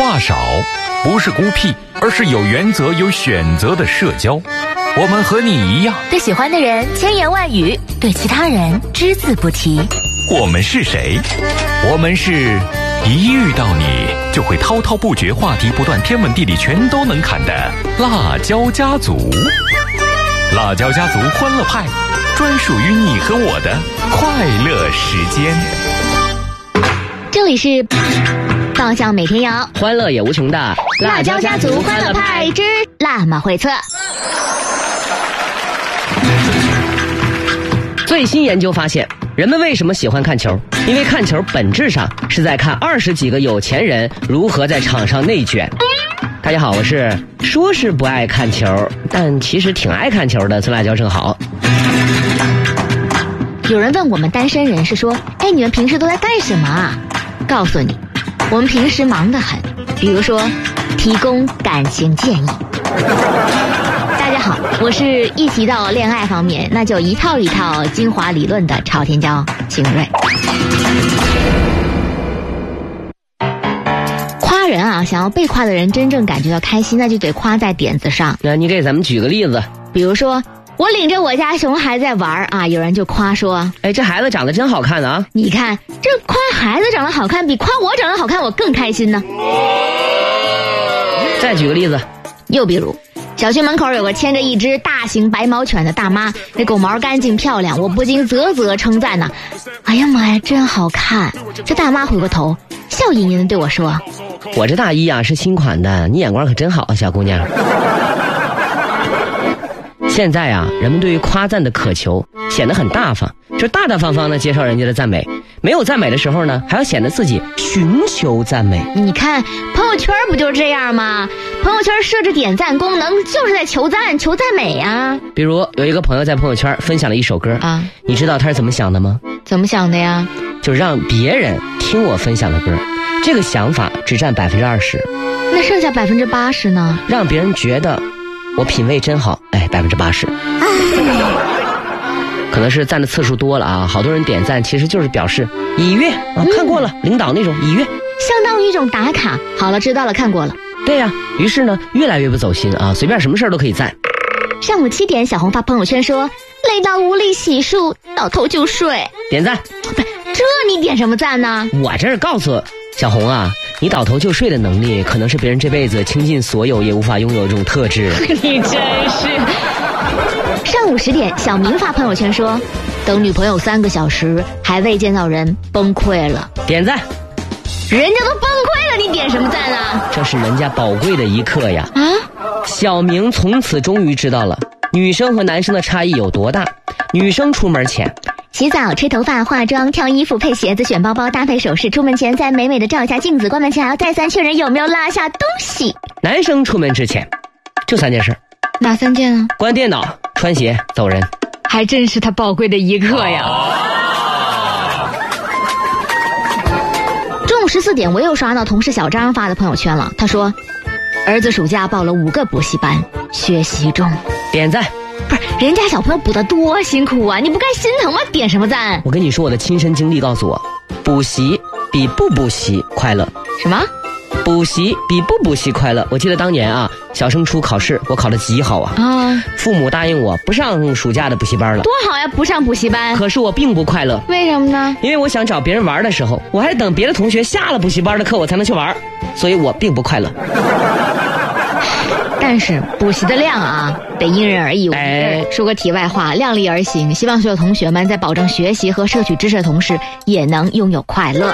话少，不是孤僻，而是有原则、有选择的社交。我们和你一样， 对喜欢的人千言万语，对其他人只字不提。 我们是谁？我们是一遇到你就会滔滔不绝，话题不断，天文地理全都能侃的辣椒家族。辣椒家族欢乐派，专属于你和我的快乐时间。 这里是爆笑每天有， 欢乐也无穷的辣椒家族欢乐派之辣妈会测。 最新研究发现，人们为什么喜欢看球？因为看球本质上是在看20几个有钱人如何在场上内卷。大家好，我是说是不爱看球，但其实挺爱看球的孙辣椒正好。 有人问我们单身人士说，你们平时都在干什么啊？告诉你，我们平时忙得很，比如说提供感情建议。大家好，我是一提到恋爱方面那就一套一套精华理论的朝天椒邢瑞。夸人啊，想要被夸的人真正感觉到开心，那就得夸在点子上。 那你给咱们举个例子。 比如说，我领着我家熊孩子在玩啊，有人就夸说， 这孩子长得真好看啊！ 你看，这夸孩子长得好看比夸我长得好看我更开心呢。 再举个例子。 又比如，小区门口有个牵着一只大型白毛犬的大妈，那狗毛干净漂亮，我不禁啧啧称赞呢。哎呀妈呀，真好看！这大妈回过头，笑吟吟地对我说：“ 我这大衣啊是新款的，你眼光可真好啊，小姑娘。”现在啊，人们对于夸赞的渴求显得很大方，就大大方方的介绍人家的赞美。没有赞美的时候呢，还要显得自己寻求赞美。 你看朋友圈不就是这样吗？朋友圈设置点赞功能就是在求赞美啊。 比如有一个朋友在朋友圈分享了一首歌啊， 你知道他是怎么想的吗？ 怎么想的呀？ 就让别人听我分享的歌，这个想法只占20%， 那剩下80%呢？ 让别人觉得我品味真好，80%。可能是赞的次数多了啊，好多人点赞其实就是表示已阅啊，看过了，领导那种已阅， 相当于一种打卡。好了，知道了，看过了。 对呀，于是呢，越来越不走心啊，随便什么事儿都可以赞。 上午7点，小红发朋友圈说，累到无力洗漱，倒头就睡。点赞。不，这你点什么赞呢？ 我这是告诉小红啊，你倒头就睡的能力，可能是别人这辈子倾尽所有也无法拥有这种特质。 你真是。上午10点，小明发朋友圈说，等女朋友3个小时还未见到人，崩溃了。 点赞。 人家都崩溃了，你点什么赞啊？ 这是人家宝贵的一刻呀。 啊！ 小明从此终于知道了女生和男生的差异有多大。女生出门前洗澡、吹头发、化妆、挑衣服、配鞋子、选包包、搭配首饰，出门前再美美的照一下镜子，关门前还要再三确认有没有落下东西。 男生出门之前就3件事。哪 3件啊？ 关电脑、穿鞋、走人。 还真是他宝贵的一刻呀。中午14点，我又刷到同事小张发的朋友圈了。他说，儿子暑假报了5个补习班，学习中。 点赞。 不是，人家小朋友补得多辛苦啊，你不该心疼吗？点什么赞？ 我跟你说，我的亲身经历告诉我，补习比不补习快乐。 什么？ 补习比不补习快乐。我记得当年啊，小升初考试我考得极好啊，父母答应我不上暑假的补习班了。 多好呀，不上补习班。 可是我并不快乐。 为什么呢？ 因为我想找别人玩的时候，我还等别的同学下了补习班的课我才能去玩，所以我并不快乐。 但是补习的量啊，得因人而异。我说个题外话，量力而行，希望所有同学们在保证学习和摄取知识的同时，也能拥有快乐。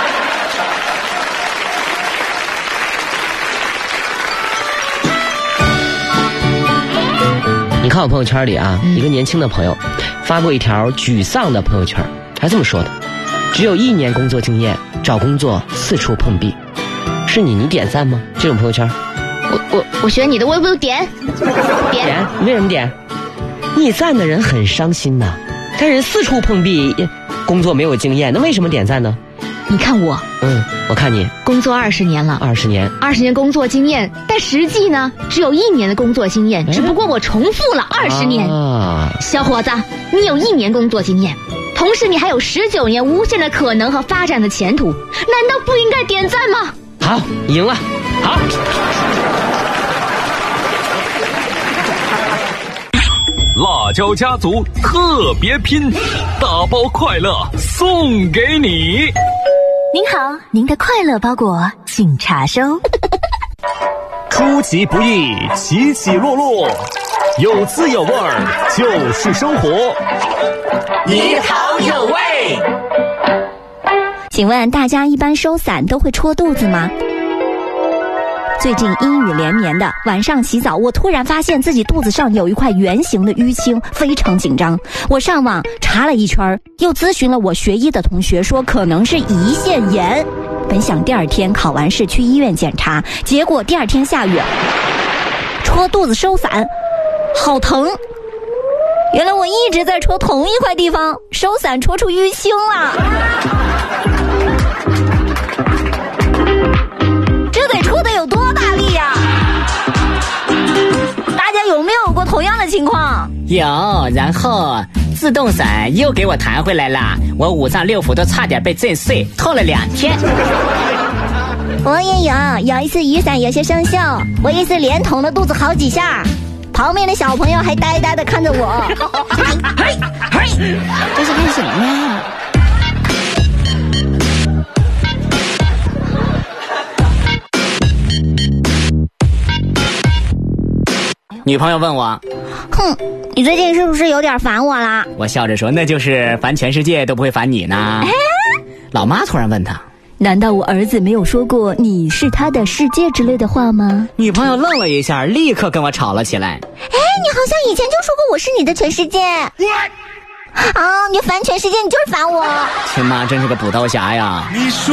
你看我朋友圈里啊，一个年轻的朋友发过一条沮丧的朋友圈，还这么说的：只有1年工作经验，找工作四处碰壁。是你点赞吗？这种朋友圈？ 我学你的，我不点。 你为什么点？你赞的人很伤心呐，但是四处碰壁，工作没有经验，那为什么点赞呢？ 你看我， 我看你工作20年了 ，20 年工作经验，但实际呢只有1年的工作经验，只不过我重复了20年。小伙子，你有1年工作经验，同时你还有19年无限的可能和发展的前途，难道不应该点赞吗？ 好，赢了，好。 辣椒家族特别拼，大包快乐送给你。 您好，您的快乐包裹请查收。 出其不意，起起落落，有滋有味儿就是生活。 你好有味。 请问大家一般收伞都会戳肚子吗？最近阴雨连绵的，晚上洗澡，我突然发现自己肚子上有一块圆形的淤青，非常紧张。我上网查了一圈，又咨询了我学医的同学，说可能是胰腺炎。本想第二天考完试去医院检查，结果第二天下雨，戳肚子收伞，好疼。原来我一直在戳同一块地方，收伞戳出淤青了。这得戳得有多大力呀？大家有没有过同样的情况？ 有，然后自动伞又给我弹回来了，我五脏六腑都差点被震碎，痛了2天。 我也有一次雨伞有些生锈，我一次连捅了肚子好几下，旁边的小朋友还呆呆地看着我。这是干什么呀？ 女朋友问我， 哼，你最近是不是有点烦我啦？ 我笑着说，那就是烦全世界都不会烦你呢。老妈突然问他， 难道我儿子没有说过你是他的世界之类的话吗？ 女朋友愣了一下，立刻跟我吵了起来。 你好像以前就说过我是你的全世界。你烦全世界，你就是烦我。 亲妈真是个补刀侠呀。